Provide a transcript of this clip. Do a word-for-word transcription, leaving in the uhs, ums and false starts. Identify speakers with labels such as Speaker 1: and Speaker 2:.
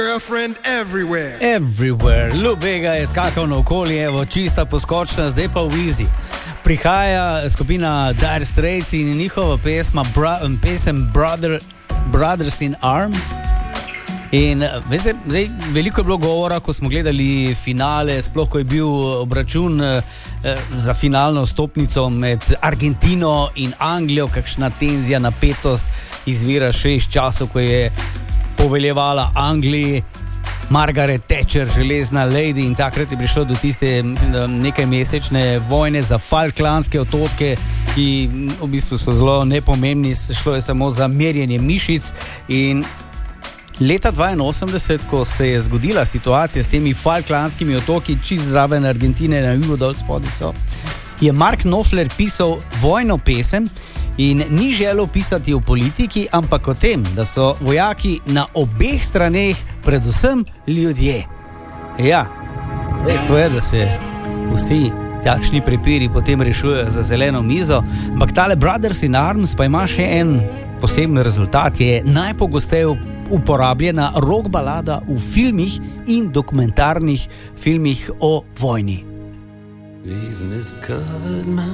Speaker 1: Girlfriend everywhere.
Speaker 2: Everywhere. Ljubega je skakal na okolje, evo, čista poskočna, zdaj pa v Easy. Prihaja skupina Dire Straits in njihova pesma, bra, pesem Brother, Brothers in Arms. In veste, zdaj, veliko je bilo govora, ko smo gledali finale, sploh ko je bil obračun eh, za finalno stopnico med Argentino in Anglijo, kakšna tenzija, napetost izvira še iz časov, ko je poveljevala Angliji Margaret Thatcher, železna lady, in takrat je prišlo do tiste nekaj mesečne vojne za Falklandske otoke, ki v bistvu so zelo nepomembni, šlo je samo za merjenje mišic. In leta dvainosemdeset, ko se je zgodila situacija s temi Falklandskimi otoki, čist zraven Argentine, na jugu dol spodaj so, je Mark Knopfler pisal vojno pesem in ni želel pisati o politiki, ampak o tem, da so vojaki na obeh straneh predvsem ljudje. Ja, dejstvo je, da se vsi takšni prepiri potem rešujejo za zeleno mizo, ampak tale Brothers in Arms pa ima še en poseben rezultat, je najpogosteje uporabljena rock balada v filmih in dokumentarnih filmih o vojni.